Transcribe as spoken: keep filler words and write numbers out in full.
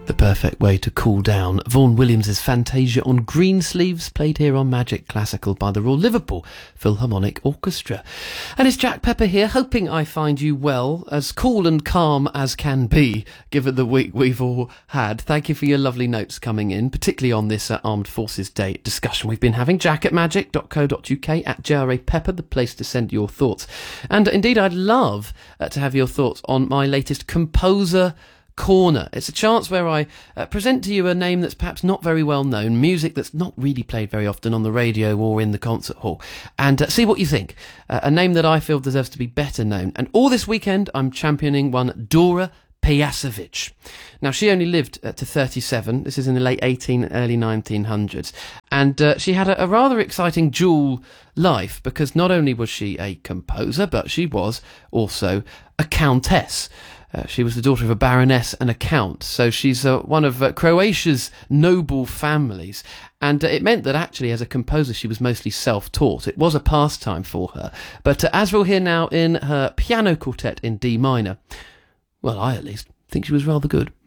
The perfect way to cool down. Vaughan Williams' Fantasia on Greensleeves, played here on Magic Classical by the Royal Liverpool Philharmonic Orchestra. And it's Jack Pepper here, hoping I find you well, as cool and calm as can be, given the week we've all had. Thank you for your lovely notes coming in, particularly on this uh, Armed Forces Day discussion we've been having. Jack at magic dot co dot uk, at J R A Pepper, the place to send your thoughts. And indeed, I'd love uh, to have your thoughts on my latest Composer Corner. It's a chance where I uh, present to you a name that's perhaps not very well known, music that's not really played very often on the radio or in the concert hall, and uh, see what you think. Uh, a name that I feel deserves to be better known. And all this weekend I'm championing one Dora Pejacevic. Now, she only lived uh, to thirty-seven. This is in the late eighteen, early nineteen hundreds. And uh, she had a, a rather exciting dual life, because not only was she a composer, but she was also a countess. Uh, she was the daughter of a baroness and a count, so she's uh, one of uh, Croatia's noble families. And uh, it meant that actually, as a composer, she was mostly self-taught. It was a pastime for her. But uh, as we'll hear now in her piano quartet in D minor, well, I at least think she was rather good.